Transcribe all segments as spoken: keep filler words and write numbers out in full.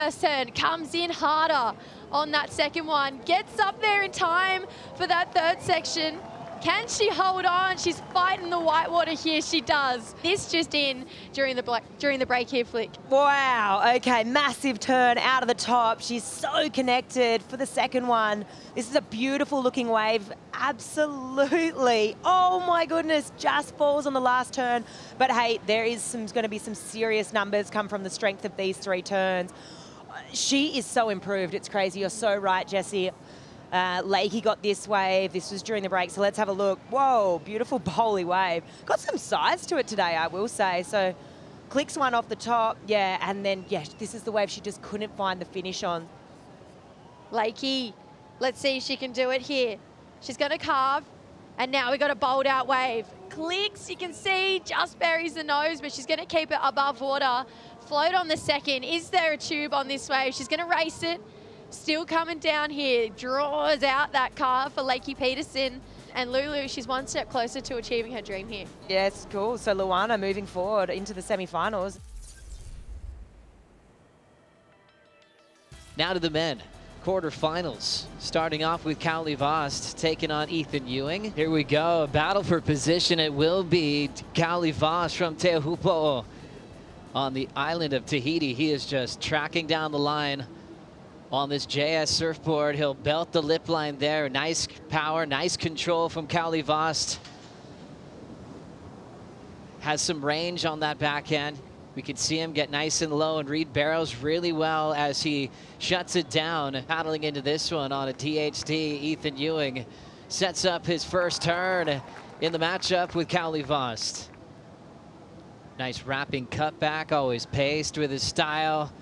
First turn, comes in harder on that second one, gets up there in time for that third section. Can she hold on? She's fighting the whitewater here. She does. This just in during the black, during the break here, Flick. Wow, okay, massive turn out of the top. She's so connected for the second one. This is a beautiful looking wave, absolutely. Oh my goodness, just falls on the last turn. But hey, there is some going to be some serious numbers come from the strength of these three turns. She is so improved, it's crazy. You're so right, Jessie. Uh, Lakey got this wave. This was during the break, so let's have a look. Whoa, beautiful bowly wave. Got some size to it today, I will say. So clicks one off the top, yeah, and then, yeah, this is the wave she just couldn't find the finish on. Lakey, let's see if she can do it here. She's going to carve, and now we got a bowled out wave. Clicks, you can see, just buries the nose, but she's going to keep it above water. Float on the second. Is there a tube on this wave? She's going to race it. Still coming down here, draws out that carve for Lakey Peterson. And Lulu, she's one step closer to achieving her dream here. Yes, cool. So Luana moving forward into the semi-finals. Now to the men. Quarterfinals, starting off with Cowley Vost taking on Ethan Ewing. Here we go, a battle for position. It will be Cowley Vost from Teahupo'o on the island of Tahiti. He is just tracking down the line on this J S surfboard. He'll belt the lip line there. Nice power, nice control from Cowley Vost. Has some range on that backhand. We can see him get nice and low and read barrels really well as he shuts it down. Paddling into this one on a T H T, Ethan Ewing sets up his first turn in the matchup with Cowley Vost. Nice wrapping cutback, always paced with his style.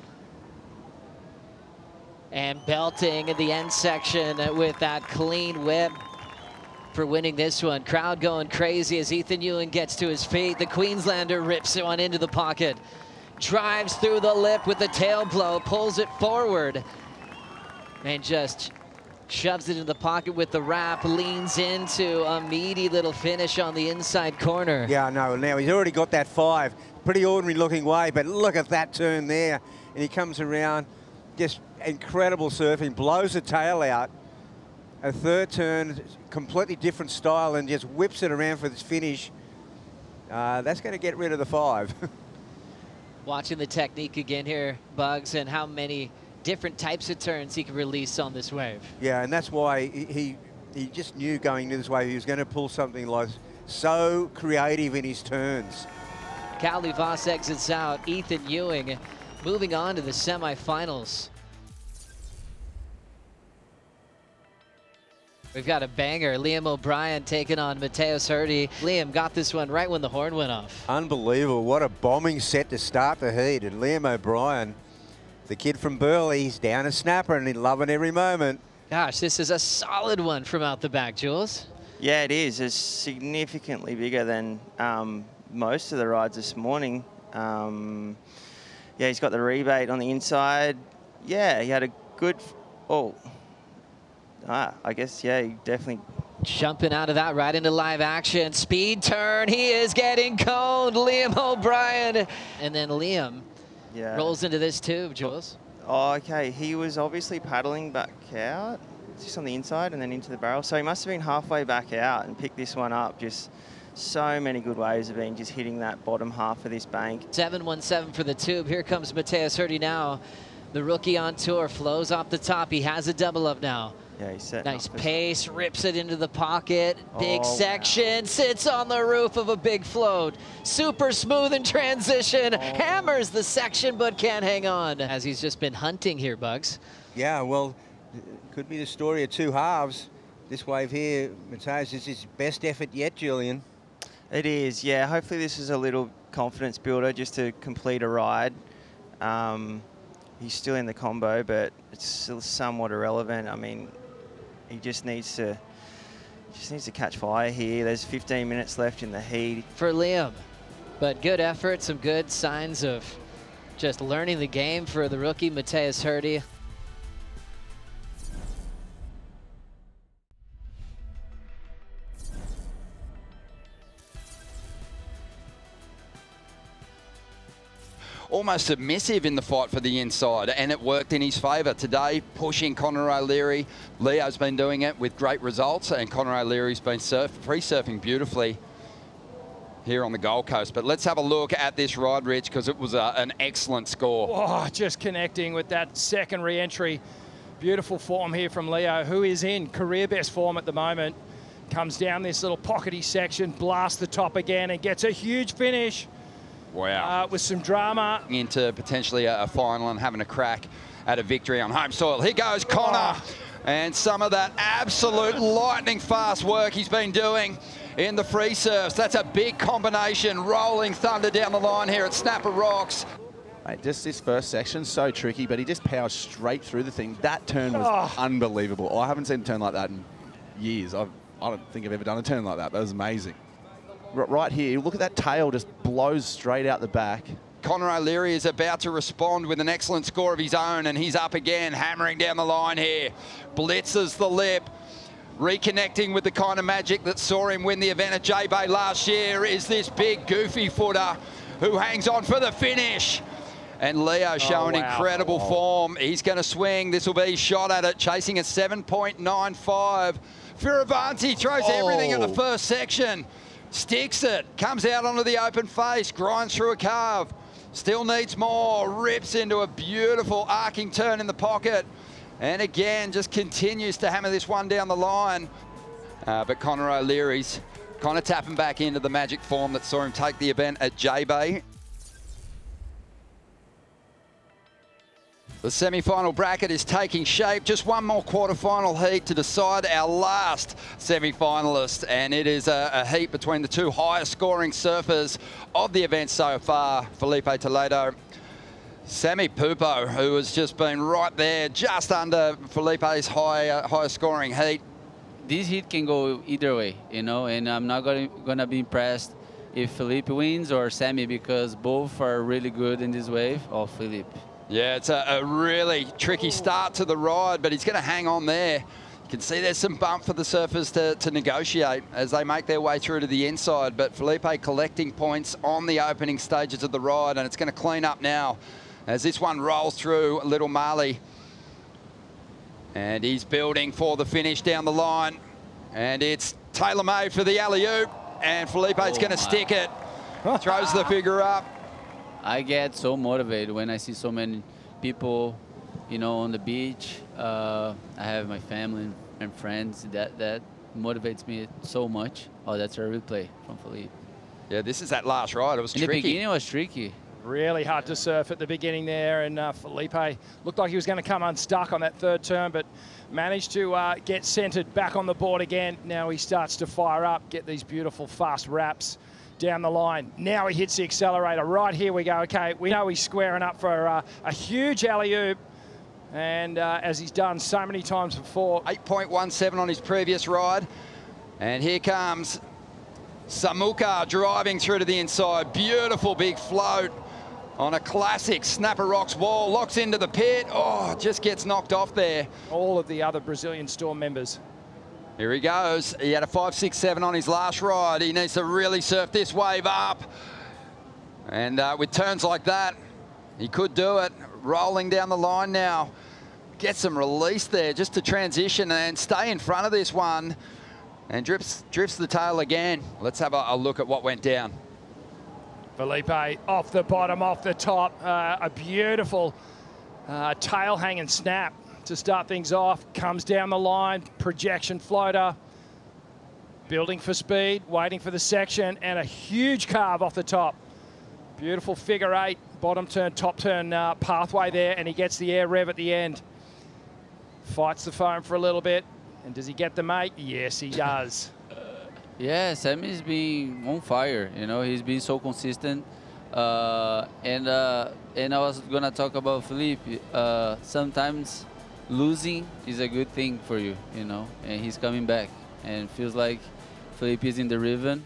And belting in the end section with that clean whip for winning this one. Crowd going crazy as Ethan Ewing gets to his feet. The Queenslander rips it one into the pocket. Drives through the lip with the tail blow, pulls it forward, and just shoves it in the pocket with the wrap, leans into a meaty little finish on the inside corner. Yeah, I know. Now he's already got that five. Pretty ordinary looking wave, but look at that turn there. And he comes around, just incredible surfing, blows the tail out. A third turn, completely different style, and just whips it around for this finish. Uh, that's going to get rid of the five. Watching the technique again here, Bugs, and how many different types of turns he can release on this wave. Yeah, and that's why he, he, he just knew going into this wave he was going to pull something like so creative in his turns. Cowley Vost exits out. Ethan Ewing moving on to the semifinals. We've got a banger. Liam O'Brien taking on Mateus Hurdy. Liam got this one right when the horn went off. Unbelievable. What a bombing set to start the heat. And Liam O'Brien, the kid from Burleigh, he's down a snapper and he's loving every moment. Gosh, this is a solid one from out the back, Jules. Yeah, it is. It's significantly bigger than um, most of the rides this morning. Um, yeah, he's got the rebate on the inside. Yeah, he had a good... Oh... Ah, I guess, yeah, he definitely... Jumping out of that right into live action. Speed turn. He is getting coned. Liam O'Brien. And then Liam yeah. rolls into this tube, Jules. Oh, okay. He was obviously paddling back out, just on the inside and then into the barrel. So he must have been halfway back out and picked this one up. Just so many good waves have been just hitting that bottom half of this bank. seven one seven for the tube. Here comes Mateus Hurdy now. The rookie on tour flows off the top. He has a double up now. Yeah, he's set. Nice pace, rips it into the pocket. Big oh, section, wow. sits on the roof of a big float. Super smooth in transition, oh. hammers the section but can't hang on. As he's just been hunting here, Bugs. Yeah, well, could be the story of two halves. This wave here, Mateus, is his best effort yet, Julian. It is, yeah. Hopefully this is a little confidence builder just to complete a ride. Um, he's still in the combo, but it's still somewhat irrelevant. I mean, he just needs to just needs to catch fire here. There's fifteen minutes left in the heat. For Liam, but good effort, some good signs of just learning the game for the rookie Mateus Hurdy. Almost almost submissive in the fight for the inside, and it worked in his favour. Today, pushing Connor O'Leary. Leo's been doing it with great results, and Connor O'Leary's been surf, free surfing beautifully here on the Gold Coast. But let's have a look at this ride, Rich, because it was a, an excellent score. Oh, just connecting with that second re-entry. Beautiful form here from Leo, who is in career best form at the moment. Comes down this little pockety section, blasts the top again, and gets a huge finish. Wow. Uh, with some drama. Into potentially a, a final and having a crack at a victory on home soil. Here goes Connor. Oh. And some of that absolute lightning fast work he's been doing in the free surfs. That's a big combination. Rolling thunder down the line here at Snapper Rocks. Mate, just this first section, so tricky, but he just powers straight through the thing. That turn was oh. unbelievable. I haven't seen a turn like that in years. I've, I don't think I've ever done a turn like that. That was amazing. R right here, look at that tail just blows straight out the back. Connor O'Leary is about to respond with an excellent score of his own, and he's up again, hammering down the line here. Blitzes the lip. Reconnecting with the kind of magic that saw him win the event at J-Bay last year is this big goofy footer who hangs on for the finish. And Leo showing oh, wow. incredible oh. form. He's going to swing. This will be shot at it, chasing a seven point nine five. Fioravanti throws oh. everything in the first section. Sticks it, comes out onto the open face, grinds through a carve. Still needs more, rips into a beautiful arcing turn in the pocket. And again, just continues to hammer this one down the line. Uh, but Connor O'Leary's kind of tapping back into the magic form that saw him take the event at J-Bay. The semi-final bracket is taking shape. Just one more quarter-final heat to decide our last semi-finalist, and it is a, a heat between the two highest-scoring surfers of the event so far, Felipe Toledo. Sammy Pupo, who has just been right there, just under Felipe's high, uh, highest-scoring heat. This heat can go either way, you know, and I'm not going to be impressed if Felipe wins or Sammy, because both are really good in this wave of Felipe. Yeah, it's a, a really tricky start to the ride, but he's going to hang on there. You can see there's some bump for the surfers to, to negotiate as they make their way through to the inside, but Felipe collecting points on the opening stages of the ride, and it's going to clean up now as this one rolls through Little Marley. And he's building for the finish down the line, and it's tailor-made for the alley-oop, and Felipe's oh going to stick it. Throws the figure up. I get so motivated when I see so many people, you know, on the beach. Uh, I have my family and friends. That that motivates me so much. Oh, that's a replay from Felipe. Yeah, this is that last ride. It was In tricky. In the beginning, it was tricky. Really hard to surf at the beginning there, and uh, Felipe looked like he was going to come unstuck on that third turn, but managed to uh, get centered back on the board again. Now he starts to fire up, get these beautiful fast wraps down the line. Now he hits the accelerator. Right here we go. Okay, we know he's squaring up for uh, a huge alley-oop, and uh, as he's done so many times before. eight point one seven on his previous ride, and here comes Samuka driving through to the inside. Beautiful big float on a classic Snapper Rocks wall. Locks into the pit. Oh, just gets knocked off there. All of the other Brazilian Storm members. Here he goes. He had a five six seven on his last ride. He needs to really surf this wave up. And uh, with turns like that, he could do it. Rolling down the line now. Get some release there just to transition and stay in front of this one. And drifts, drifts the tail again. Let's have a, a look at what went down. Felipe off the bottom, off the top. Uh, a beautiful uh, tail hang and snap to start things off. Comes down the line, projection floater. Building for speed, waiting for the section, and a huge carve off the top. Beautiful figure eight, bottom turn, top turn uh, pathway there, and he gets the air rev at the end. Fights the foam for a little bit. And does he get the mate? Yes, he does. Yeah, Sammy's been on fire. You know, he's been so consistent. Uh, and uh, and I was gonna talk about Felipe. Uh, sometimes losing is a good thing for you, you know. And he's coming back, and feels like Felipe is in the rhythm.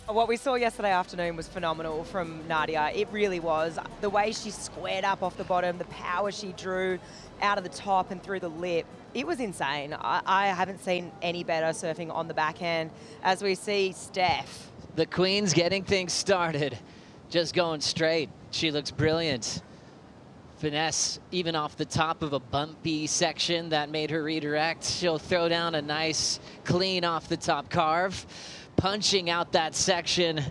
What we saw yesterday afternoon was phenomenal from Nadia. It really was. The way she squared up off the bottom, the power she drew out of the top and through the lip, it was insane. I, I haven't seen any better surfing on the backhand. As we see Steph. The Queen's getting things started, just going straight. She looks brilliant. Finesse even off the top of a bumpy section that made her redirect. She'll throw down a nice clean off the top carve, punching out that section.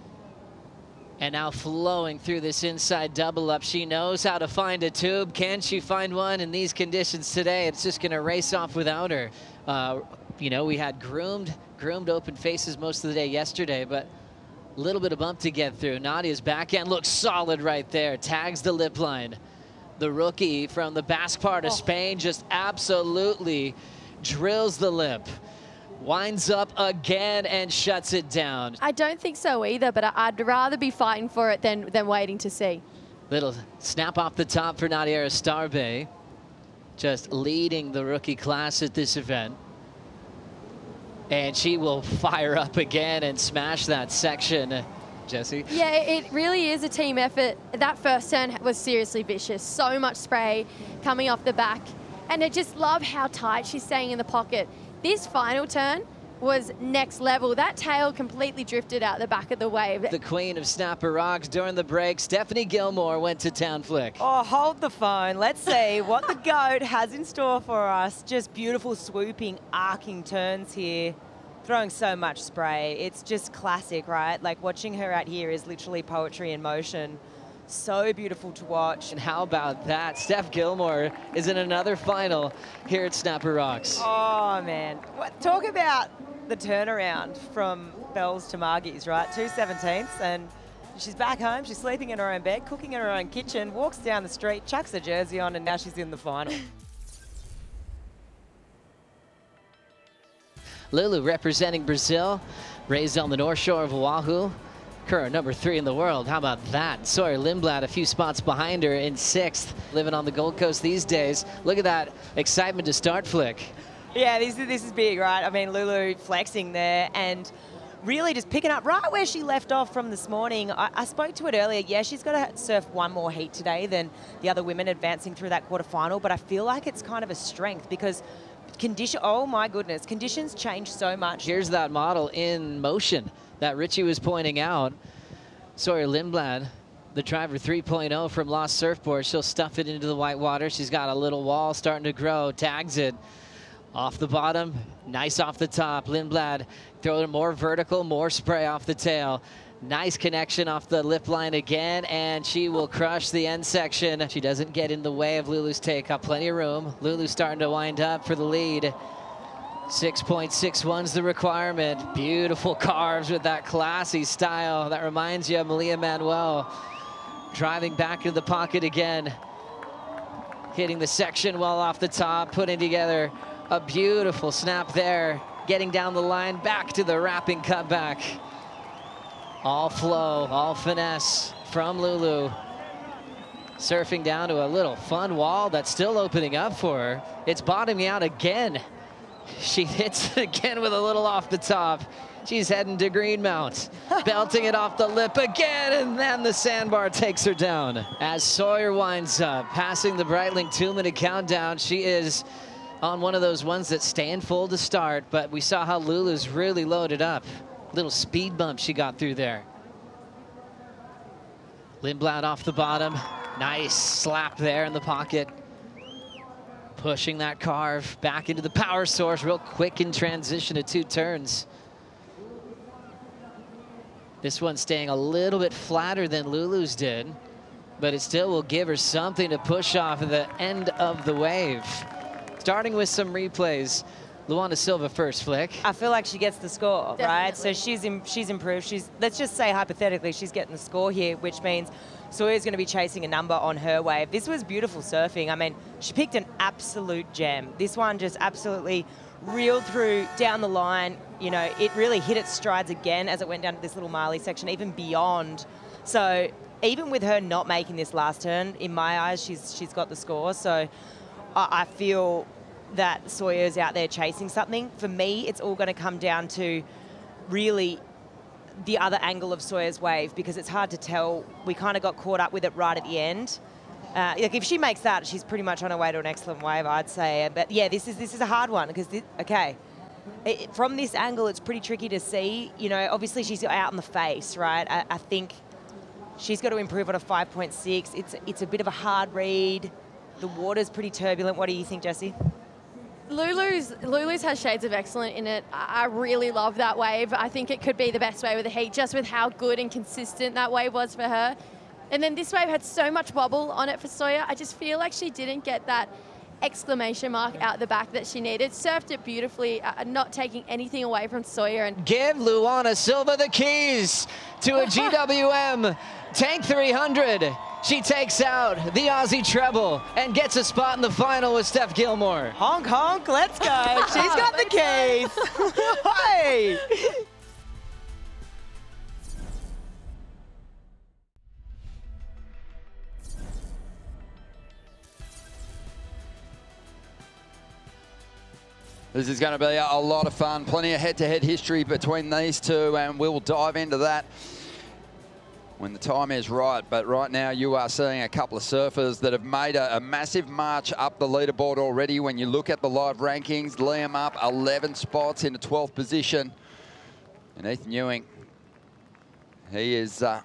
And now flowing through this inside double up. She knows how to find a tube. Can she find one in these conditions today? It's just gonna race off without her. Uh, you know, we had groomed, groomed open faces most of the day yesterday, but a little bit of bump to get through. Nadia's backhand looks solid right there. Tags the lip line. The rookie from the Basque part of oh. Spain just absolutely drills the lip. Winds up again and shuts it down. I don't think so either, but I'd rather be fighting for it than, than waiting to see. Little snap off the top for Nadia Aristarbe. Just leading the rookie class at this event. And she will fire up again and smash that section. Jessie? Yeah, it really is a team effort. That first turn was seriously vicious. So much spray coming off the back. And I just love how tight she's staying in the pocket. This final turn was next level. That tail completely drifted out the back of the wave. The queen of Snapper Rocks during the break, Stephanie Gilmore, went to town flick. Oh, hold the phone. Let's see what the GOAT has in store for us. Just beautiful swooping, arcing turns here. Throwing so much spray. It's just classic, right? Like watching her out here is literally poetry in motion. So beautiful to watch. And how about that? Steph Gilmore is in another final here at Snapper Rocks. Oh, man. What, talk about the turnaround from Bells to Margie's, right? Two seventeenths, and she's back home. She's sleeping in her own bed, cooking in her own kitchen, walks down the street, chucks her jersey on, and now she's in the final. Lulu representing Brazil, raised on the north shore of Oahu. Current number three in the world. How about that? Sawyer Lindblad a few spots behind her in sixth, living on the Gold Coast these days. Look at that excitement to start flick. Yeah, this, this is big, right? I mean, Lulu flexing there and really just picking up right where she left off from this morning. I, I spoke to it earlier. Yeah, she's got to surf one more heat today than the other women advancing through that quarterfinal, but I feel like it's kind of a strength because condition, oh my goodness, conditions change so much. Here's that model in motion that Richie was pointing out. Sawyer Lindblad, the driver three point oh from Lost Surfboard. She'll stuff it into the white water. She's got a little wall starting to grow, tags it. Off the bottom, nice off the top. Lindblad throwing more vertical, more spray off the tail. Nice connection off the lip line again, and she will crush the end section. She doesn't get in the way of Lulu's takeoff. Plenty of room. Lulu starting to wind up for the lead. six point six one's the requirement. Beautiful carves with that classy style. That reminds you of Malia Manuel. Driving back into the pocket again. Hitting the section well off the top, putting together a beautiful snap there. Getting down the line, back to the wrapping cutback. All flow, all finesse from Lulu. Surfing down to a little fun wall that's still opening up for her. It's bottoming out again. She hits it again with a little off the top. She's heading to Greenmount, belting it off the lip again, and then the sandbar takes her down. As Sawyer winds up, passing the Breitling two-minute countdown, she is on one of those ones that stand full to start, but we saw how Lulu's really loaded up. Little speed bump she got through there. Lindblad off the bottom. Nice slap there in the pocket. Pushing that carve back into the power source real quick in transition to two turns. This one staying a little bit flatter than Lulu's did, but it still will give her something to push off at the end of the wave. Starting with some replays. Luana Silva first, Flick. I feel like she gets the score, Definitely. right? So she's in, she's improved. She's let's just say hypothetically she's getting the score here, which means Sawyer's going to be chasing a number on her wave. This was beautiful surfing. I mean, she picked an absolute gem. This one just absolutely reeled through down the line. You know, it really hit its strides again as it went down to this little Marley section, even beyond. So even with her not making this last turn, in my eyes, she's she's got the score. So I, I feel that Sawyer's out there chasing something. For me, it's all going to come down to really the other angle of Sawyer's wave because it's hard to tell. We kind of got caught up with it right at the end. Uh, like if she makes that, she's pretty much on her way to an excellent wave, I'd say. But yeah, this is this is a hard one because okay, it, from this angle, it's pretty tricky to see. You know, obviously she's out in the face, right? I, I think she's got to improve on a five point six. It's it's a bit of a hard read. The water's pretty turbulent. What do you think, Jessie? Lulu's Lulu's has shades of excellent in it. I really love that wave. I think it could be the best wave of the heat, just with how good and consistent that wave was for her. And then this wave had so much bobble on it for Sawyer. I just feel like she didn't get that exclamation mark out the back that she needed. Surfed it beautifully, uh, not taking anything away from Sawyer. And give Luana Silva the keys to a G W M Tank three hundred. She takes out the Aussie treble and gets a spot in the final with Steph Gilmore. Honk, honk, let's go. She's got the keys. Hey! This is going to be a, a lot of fun. Plenty of head-to-head history between these two, and we'll dive into that when the time is right. But right now you are seeing a couple of surfers that have made a, a massive march up the leaderboard already. When you look at the live rankings, Liam up eleven spots into twelfth position. And Ethan Ewing, he is uh,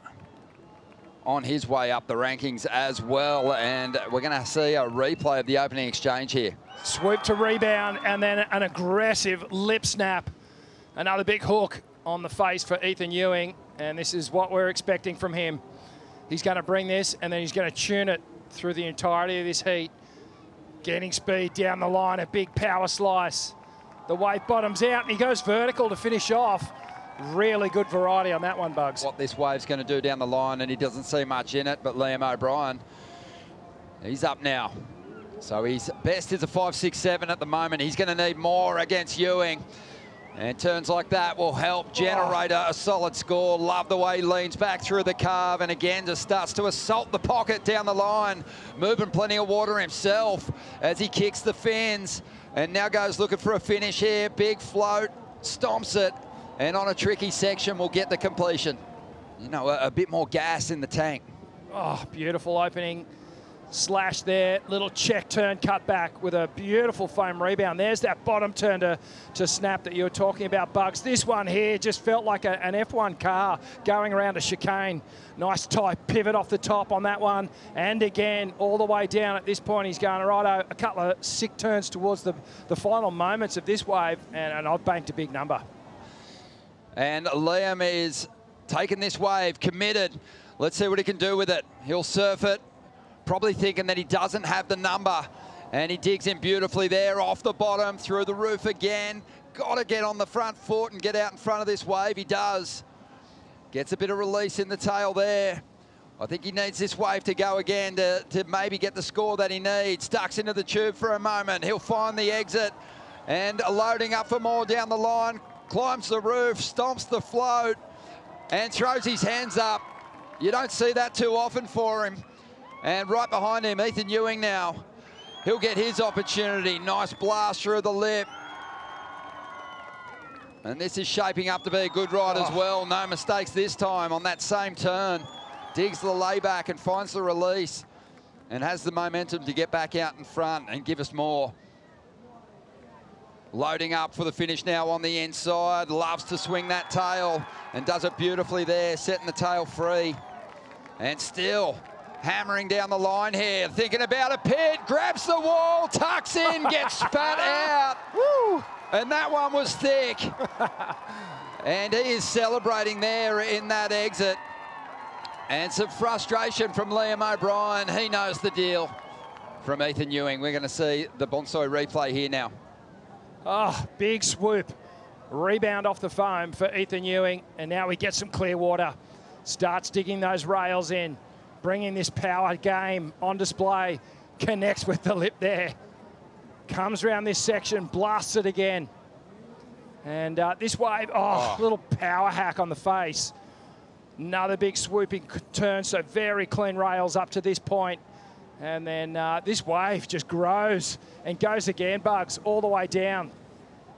on his way up the rankings as well. And we're going to see a replay of the opening exchange here. Swoop to rebound and then an aggressive lip snap. Another big hook on the face for Ethan Ewing. And this is what we're expecting from him. He's going to bring this and then he's going to tune it through the entirety of this heat. Getting speed down the line, a big power slice. The wave bottoms out and he goes vertical to finish off. Really good variety on that one, Bugs. What this wave's going to do down the line, and he doesn't see much in it, but Liam O'Brien, he's up now. So his best is a five six seven at the moment. He's going to need more against Ewing. And turns like that will help generate a, a solid score. Love the way he leans back through the carve and again just starts to assault the pocket down the line. Moving plenty of water himself as he kicks the fins. And now goes looking for a finish here. Big float, stomps it. And on a tricky section will get the completion. You know, a, a bit more gas in the tank. Oh, beautiful opening. Slash there, little check turn cut back with a beautiful foam rebound. There's that bottom turn to, to snap that you were talking about, Bugs. This one here just felt like a, an F one car going around a chicane. Nice tight pivot off the top on that one. And again, all the way down at this point, he's going right a couple of sick turns towards the, the final moments of this wave, and, and I've banked a big number. And Liam is taking this wave, committed. Let's see what he can do with it. He'll surf it. Probably thinking that he doesn't have the number. And he digs in beautifully there, off the bottom, through the roof again. Got to get on the front foot and get out in front of this wave. He does. Gets a bit of release in the tail there. I think he needs this wave to go again to, to maybe get the score that he needs. Ducks into the tube for a moment. He'll find the exit. And loading up for more down the line. Climbs the roof, stomps the float, and throws his hands up. You don't see that too often for him. And right behind him, Ethan Ewing now. He'll get his opportunity. Nice blast through the lip. And this is shaping up to be a good ride oh. as well. No mistakes this time on that same turn. Digs the layback and finds the release. And has the momentum to get back out in front and give us more. Loading up for the finish now on the inside. Loves to swing that tail and does it beautifully there, setting the tail free. And still hammering down the line here, thinking about a pit, grabs the wall, tucks in, gets spat out. Woo! And that one was thick. And he is celebrating there in that exit. And some frustration from Liam O'Brien. He knows the deal from Ethan Ewing. We're going to see the Bonsai replay here now. Oh, big swoop. Rebound off the foam for Ethan Ewing. And now he gets some clear water. Starts digging those rails in. Bringing this power game on display. Connects with the lip there. Comes around this section, blasts it again. And uh, this wave, oh, oh, little power hack on the face. Another big swooping turn, so very clean rails up to this point. And then uh, this wave just grows and goes again, Bugs, all the way down.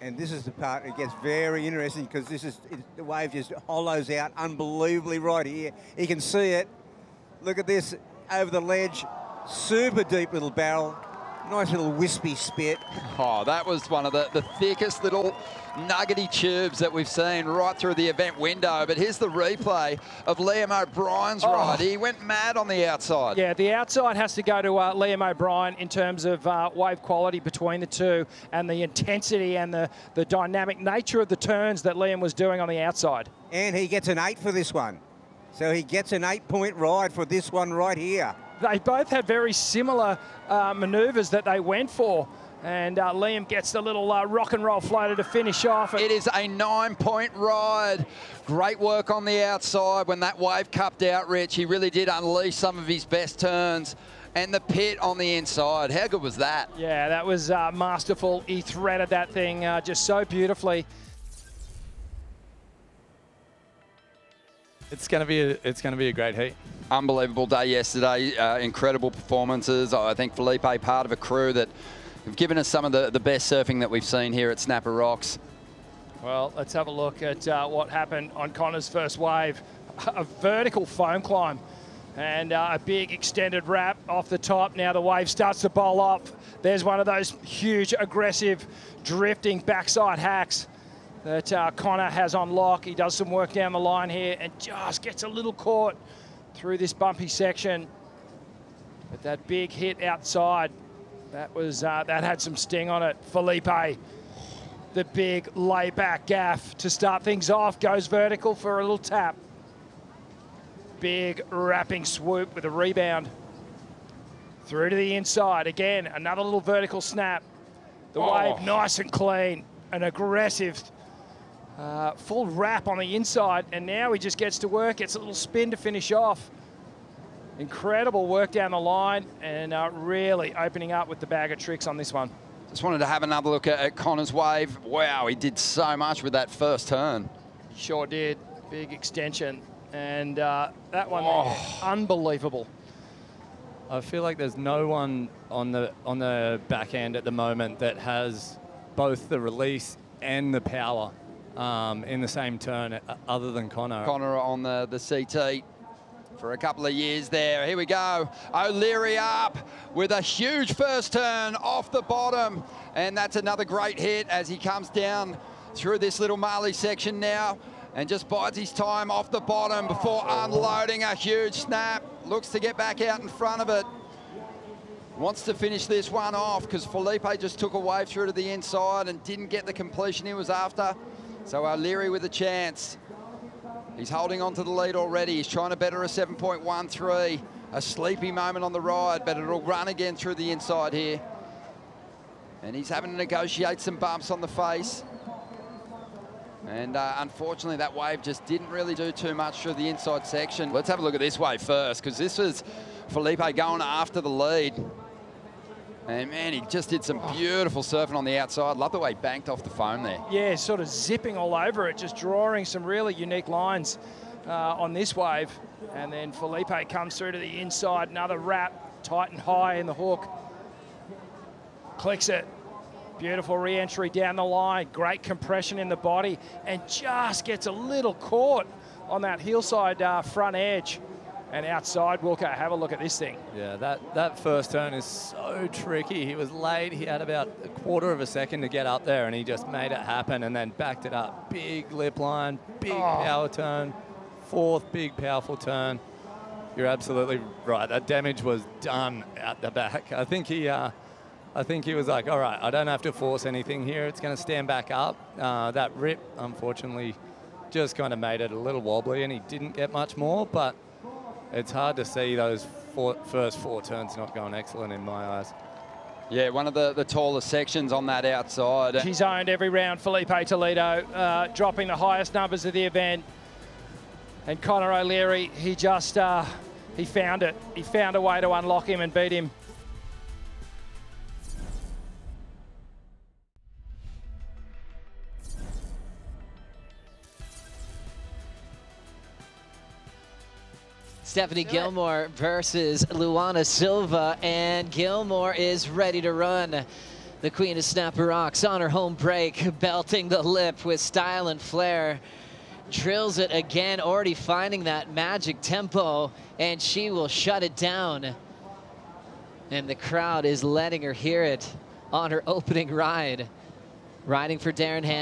And this is the part that gets very interesting because this is it, the wave just hollows out unbelievably right here. You can see it. Look at this over the ledge. Super deep little barrel. Nice little wispy spit. Oh, that was one of the, the thickest little nuggety tubes that we've seen right through the event window. But here's the replay of Liam O'Brien's Oh. ride. He went mad on the outside. Yeah, the outside has to go to uh, Liam O'Brien in terms of uh, wave quality between the two and the intensity and the, the dynamic nature of the turns that Liam was doing on the outside. And he gets an eight for this one. So he gets an eight-point ride for this one right here. They both had very similar uh, manoeuvres that they went for. And uh, Liam gets the little uh, rock and roll floater to finish off. It is a nine-point ride. Great work on the outside when that wave cupped out, Rich. He really did unleash some of his best turns. And the pit on the inside. How good was that? Yeah, that was uh, masterful. He threaded that thing uh, just so beautifully. It's going to be a, it's going to be a great heat. Unbelievable day yesterday. Uh, incredible performances. I think Felipe, part of a crew that have given us some of the, the best surfing that we've seen here at Snapper Rocks. Well, let's have a look at uh, what happened on Connor's first wave. A vertical foam climb and uh, a big extended wrap off the top. Now the wave starts to bowl up. There's one of those huge, aggressive, drifting backside hacks that uh, Connor has on lock. He does some work down the line here and just gets a little caught through this bumpy section. But that big hit outside, that was uh, that had some sting on it. Felipe, the big layback gaff to start things off, goes vertical for a little tap. Big wrapping swoop with a rebound. Through to the inside. Again, another little vertical snap. The Oh. wave nice and clean, an aggressive uh, full wrap on the inside, and now he just gets to work, gets a little spin to finish off. Incredible work down the line and uh, really opening up with the bag of tricks on this one. Just wanted to have another look at, at Connor's wave. Wow, he did so much with that first turn. Sure did. Big extension. And uh, that one, Oh. there, unbelievable. I feel like there's no one on the on the back end at the moment that has both the release and the power um, in the same turn, uh, other than Connor. Connor on the, the C T for a couple of years there. Here we go. O'Leary up with a huge first turn off the bottom. And that's another great hit as he comes down through this little Marley section now and just bides his time off the bottom before unloading a huge snap. Looks to get back out in front of it. Wants to finish this one off because Felipe just took a wave through to the inside and didn't get the completion he was after. So O'Leary with a chance. He's holding on to the lead already. He's trying to better a seven point one three. A sleepy moment on the ride, but it'll run again through the inside here. And he's having to negotiate some bumps on the face. And uh, unfortunately, that wave just didn't really do too much through the inside section. Let's have a look at this wave first, because this was Felipe going after the lead. And man, he just did some beautiful surfing on the outside. Love the way he banked off the foam there. Yeah, sort of zipping all over it, just drawing some really unique lines uh, on this wave. And then Felipe comes through to the inside, another wrap, tight and high in the hook. Clicks it. Beautiful re-entry down the line, great compression in the body, and just gets a little caught on that hillside uh, front edge. And outside, Wilco, have a look at this thing. Yeah, that, that first turn is so tricky. He was late. He had about a quarter of a second to get up there, and he just made it happen and then backed it up. Big lip line, big Oh. power turn, fourth big powerful turn. You're absolutely right. That damage was done at the back. I think he... Uh, I think he was like, all right, I don't have to force anything here. It's going to stand back up. Uh, that rip, unfortunately, just kind of made it a little wobbly, and he didn't get much more, but it's hard to see those four, first four turns not going excellent in my eyes. Yeah, one of the, the tallest sections on that outside. He's owned every round, Felipe Toledo, uh, dropping the highest numbers of the event. And Connor O'Leary, he just, uh, he found it. He found a way to unlock him and beat him. Stephanie Gilmore versus Luana Silva, and Gilmore is ready to run. The Queen of Snapper Rocks on her home break, belting the lip with style and flair. Drills it again, already finding that magic tempo, and she will shut it down. And the crowd is letting her hear it on her opening ride. Riding for Darren Ham.